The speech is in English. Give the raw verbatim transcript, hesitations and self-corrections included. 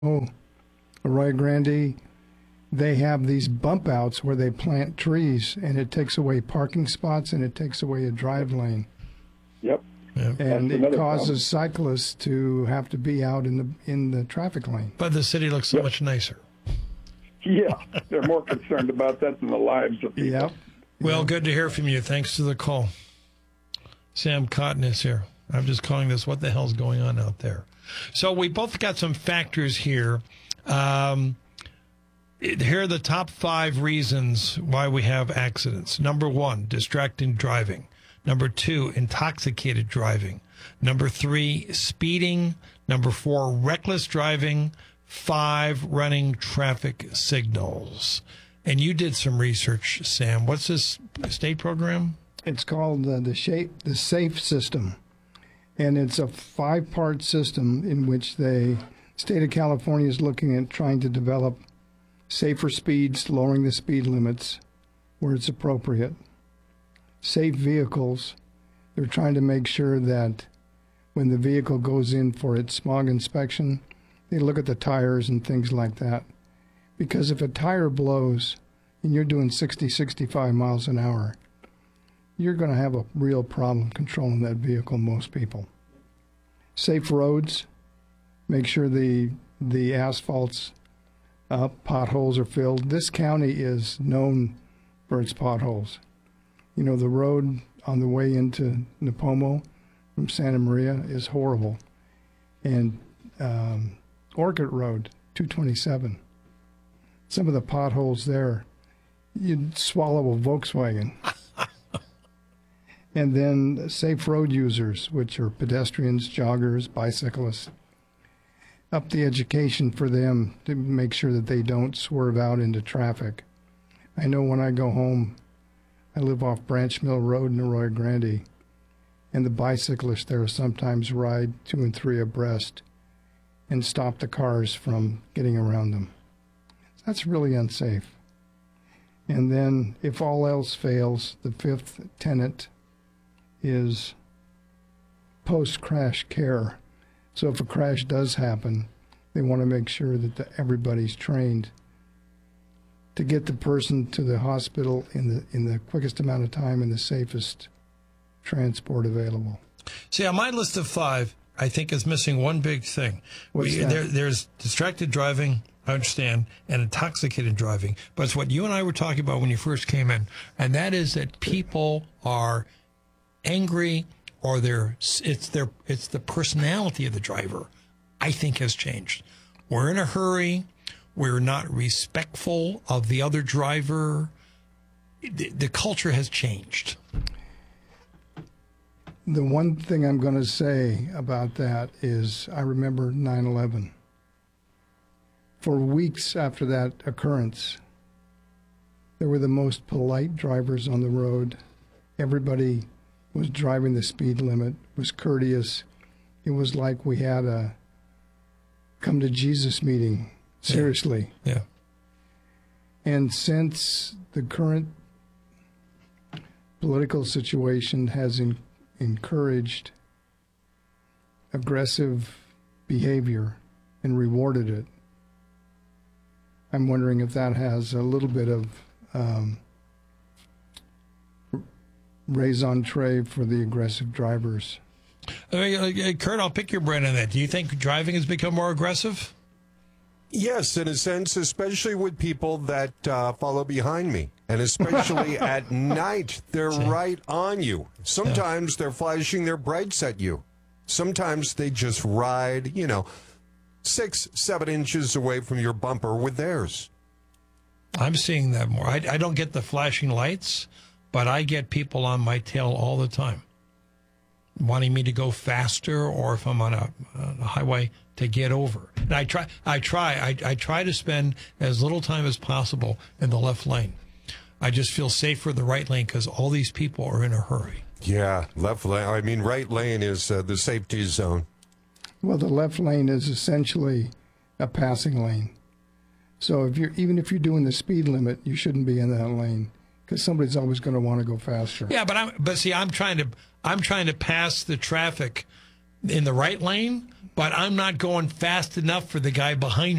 Arroyo Grande, they have these bump outs where they plant trees, and it takes away parking spots and it takes away a drive lane. Yep. Yeah. And That's it causes problem. cyclists to have to be out in the in the traffic lane. But the city looks so Yep. much nicer. Yeah, they're more concerned about that than the lives of people. Yep. Well, good to hear from you. Thanks for the call. Sam Cotton is here. I'm just calling this what the hell's going on out there. So we both got some factors here. Um, here are the top five reasons why we have accidents. Number one, distracted driving. Number two, intoxicated driving. Number three, speeding. Number four, reckless driving. Five, running traffic signals. And you did some research, Sam. What's this state program? It's called uh, the shape the SAFE system, and it's a five-part system in which the state of California is looking at trying to develop safer speeds, lowering the speed limits where it's appropriate. Safe vehicles, they're trying to make sure that when the vehicle goes in for its smog inspection, they look at the tires and things like that. Because if a tire blows and you're doing sixty, sixty-five miles an hour, you're going to have a real problem controlling that vehicle, most people. Safe roads, make sure the the asphalt's up, potholes are filled. This county is known for its potholes. You know, the road on the way into Nipomo from Santa Maria is horrible. And um, Orchid Road, two twenty-seven, some of the potholes there, you'd swallow a Volkswagen. And then safe road users, which are pedestrians, joggers, bicyclists. Up the education for them to make sure that they don't swerve out into traffic. I know when I go home, I live off Branch Mill Road in Arroyo Grande, and the bicyclists there sometimes ride two and three abreast and stop the cars from getting around them. That's really unsafe. And then, if all else fails, the fifth tenet is post-crash care. So if a crash does happen, they want to make sure that the, everybody's trained to get the person to the hospital in the in the quickest amount of time and the safest transport available. See, on my list of five, I think is missing one big thing. What's We, that? there, there's distracted driving, I understand, and intoxicated driving. But it's what you and I were talking about when you first came in, and that is that people are angry, or they're it's their it's the personality of the driver, I think, has changed. We're in a hurry. We're not respectful of the other driver. The, the culture has changed. The one thing I'm going to say about that is I remember nine eleven. For weeks after that occurrence, there were the most polite drivers on the road. Everybody was driving the speed limit, was courteous. It was like we had a come to Jesus meeting, seriously. Yeah. And since the current political situation has in, encouraged aggressive behavior and rewarded it, I'm wondering if that has a little bit of um, raison d'etre for the aggressive drivers. Uh, uh, Kurt, I'll pick your brain on that. Do you think driving has become more aggressive? Yes, in a sense, especially with people that uh, follow behind me. And especially at night, they're right on you. Sometimes they're flashing their brights at you. Sometimes they just ride, you know, six, seven inches away from your bumper with theirs. I'm seeing that more. I, I don't get the flashing lights, but I get people on my tail all the time, wanting me to go faster, or if I'm on a, a highway, to get over. And I try, I try, I, I try to spend as little time as possible in the left lane. I just feel safer in the right lane because all these people are in a hurry. Yeah, left lane. I mean, right lane is uh, the safety zone. Well, the left lane is essentially a passing lane. So if you're even if you're doing the speed limit, you shouldn't be in that lane because somebody's always going to want to go faster. Yeah, but I'm but see, I'm trying to I'm trying to pass the traffic in the right lane, but I'm not going fast enough for the guy behind